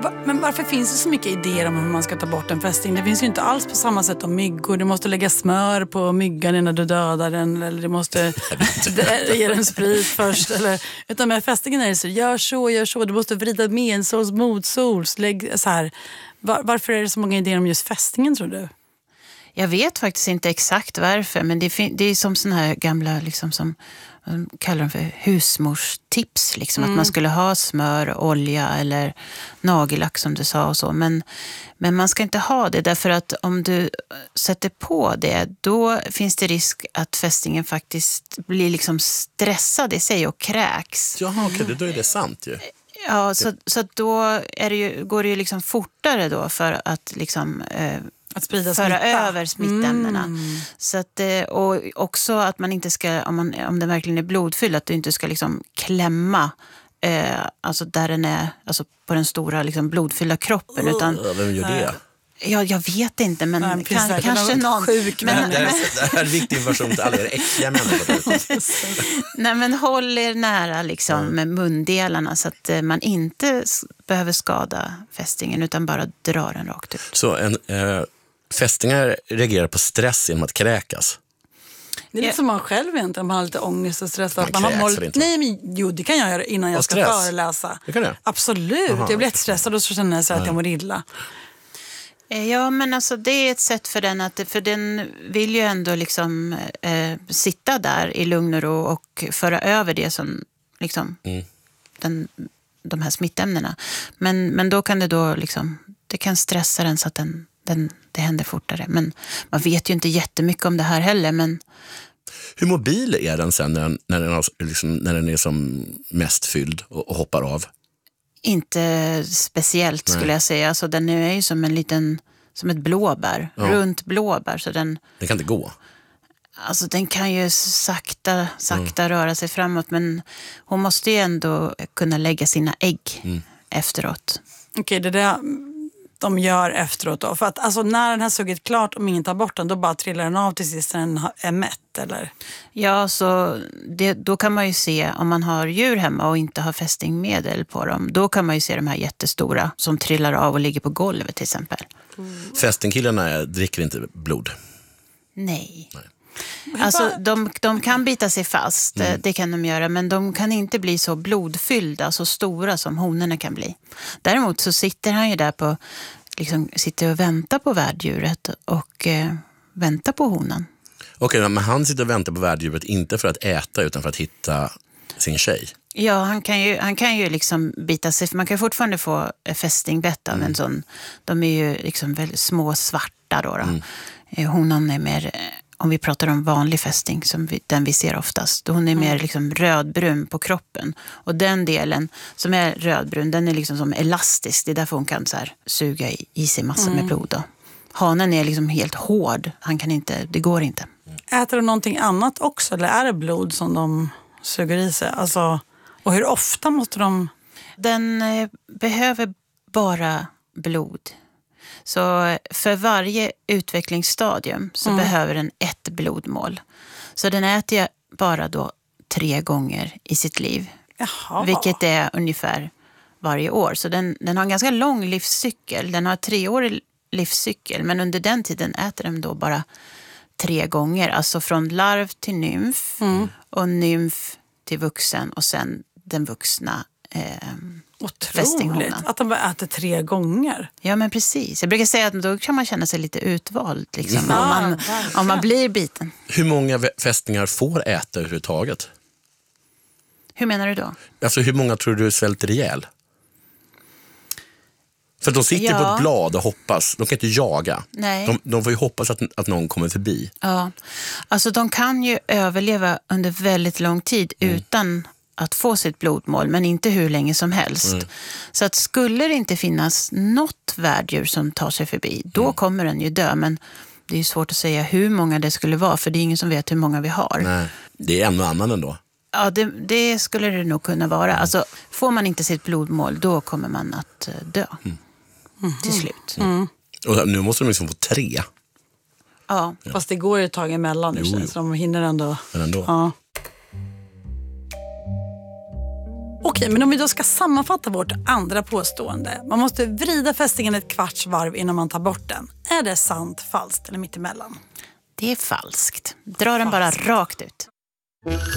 Men varför finns det så mycket idéer om hur man ska ta bort en fästing? Det finns ju inte alls på samma sätt om myggor. Du måste lägga smör på myggan innan du dödar den. Eller du måste ge den sprit först. Utan med fästingen är det så, gör så. Du måste vrida medsols, motsols. Lägg så här. Varför är det så många idéer om just fästingen, tror du? Jag vet faktiskt inte exakt varför, men det är som såna här gamla, liksom, som kallar de för husmorstips. Liksom, att man skulle ha smör, olja eller nagellack som du sa och så. Men man ska inte ha det, därför att om du sätter på det, då finns det risk att fästingen faktiskt blir liksom stressad i sig och kräks. Jaha, okej, då är det sant ju. Ja, så då går det ju liksom fortare då för att liksom... Att sprida föra smitta. Över smittämnena. Så att, och också att man inte ska, om det verkligen är blodfylld, att du inte ska liksom klämma alltså där den är, alltså på den stora liksom blodfyllda kroppen. Utan, vem gör det? Ja, jag vet inte, men kanske någon sjuk. Det här är viktig information till alla er äckliga människor. Nej, men håll er nära liksom, med mundelarna så att man inte behöver skada fästingen utan bara dra den rakt ut. Så fästingar reagerar på stress genom att kräkas? Det är lite som man själv egentligen, man har lite ångest och stress. Man kräks väl inte? Nej, men jo, det kan jag göra innan jag ska föreläsa. Det kan det? Absolut, jag blir jättestressad och så känner jag så att jag mår illa. Ja, men alltså det är ett sätt för den för den vill ju ändå liksom sitta där i lugn och ro och föra över det som liksom de här smittämnena. Men då kan det då liksom, det kan stressa den så att det händer fortare. Men man vet ju inte jättemycket om det här heller, men... Hur mobil är den sen när den är som mest fylld och hoppar av? Inte speciellt skulle jag säga. Alltså, den är ju som ett blåbär, runt blåbär. Så den kan inte gå? Alltså den kan ju sakta röra sig framåt, men hon måste ju ändå kunna lägga sina ägg efteråt. Okej, det är det de gör efteråt då. För att alltså, när den har sugit klart, om ingen tar bort den, då bara trillar den av till sist när den är mätt, eller? Ja, så då kan man ju se, om man har djur hemma och inte har fästingmedel på dem, då kan man ju se de här jättestora som trillar av och ligger på golvet till exempel. Fästingkillarna dricker inte blod? Nej. Alltså de kan bita sig fast, det kan de göra, men de kan inte bli så blodfyllda, så stora som honorna kan bli. Däremot så sitter han ju där sitter och väntar på värddjuret och väntar på honan. Okej, men han sitter och väntar på värddjuret inte för att äta utan för att hitta sin tjej. Ja, han kan ju liksom bita sig, för man kan fortfarande få fästingbett av en sån. De är ju liksom väldigt små svarta då. Honan är mer, om vi pratar om vanlig fästing som den vi ser oftast, hon är mer liksom rödbrun på kroppen. Och den delen som är rödbrun, den är liksom som elastisk. Det är därför hon kan så här suga i sig massor med blod då. Hanen är liksom helt hård. Han kan inte, det går inte. Äter de någonting annat också, eller är det blod som de suger i sig? Alltså, och hur ofta måste de... Den behöver bara blod. Så för varje utvecklingsstadium så behöver den ett blodmål. Så den äter bara då 3 gånger i sitt liv. Jaha. Vilket är ungefär varje år. Så den har en ganska lång livscykel. Den har 3-årig livscykel. Men under den tiden äter den då bara 3 gånger. Alltså från larv till nymf. Och nymf till vuxen. Och sen den vuxna Otroligt att de bara äter 3 gånger. Ja, men precis. Jag brukar säga att då kan man känna sig lite utvald liksom, om man blir biten. Hur många fästingar får äta överhuvudtaget? Hur menar du då? Alltså hur många tror du svälter ihjäl? För de sitter på ett blad och hoppas. De kan inte jaga. Nej. De får ju hoppas att någon kommer förbi. Ja, alltså de kan ju överleva under väldigt lång tid utan att få sitt blodmål, men inte hur länge som helst. Så att skulle det inte finnas något värddjur som tar sig förbi, då kommer den ju dö. Men det är ju svårt att säga hur många det skulle vara, för det är ingen som vet hur många vi har. Nej, det är en och annan ändå. Ja, det skulle det nog kunna vara. Alltså, får man inte sitt blodmål, då kommer man att dö till slut. Och nu måste de liksom få 3. Ja. Fast det går ju ett tag emellan nu, så de hinner ändå. Men ändå. Ja. Okej, men om vi då ska sammanfatta vårt andra påstående. Man måste vrida fästingen ett kvarts varv innan man tar bort den. Är det sant, falskt eller mittemellan? Det är falskt. Dra den bara rakt ut.